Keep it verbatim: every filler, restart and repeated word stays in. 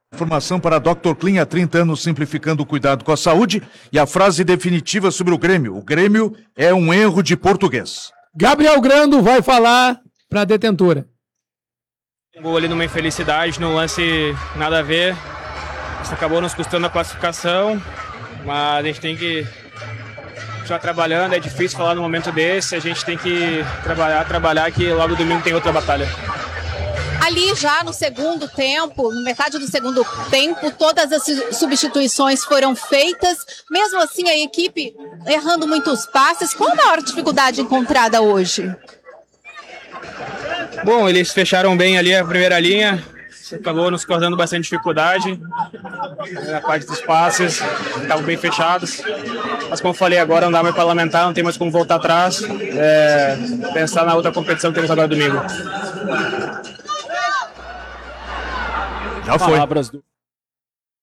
Informação para doutor Clean, há trinta anos simplificando o cuidado com a saúde. E a frase definitiva sobre o Grêmio. O Grêmio é um erro de português. Gabriel Grando vai falar para a detentora. Um gol ali numa infelicidade, num lance nada a ver. Isso acabou nos custando a classificação, mas a gente tem que continuar trabalhando. É difícil falar num momento desse, a gente tem que trabalhar, trabalhar que logo domingo tem outra batalha. Ali já no segundo tempo, metade do segundo tempo, todas as substituições foram feitas. Mesmo assim, a equipe errando muitos passes. Qual a maior dificuldade encontrada hoje? Bom, eles fecharam bem ali a primeira linha. Acabou nos causando bastante dificuldade. A parte dos passes estavam bem fechados. Mas como eu falei, agora não dá mais para lamentar, não tem mais como voltar atrás. É, pensar na outra competição que temos agora domingo. Já foi. Palavras do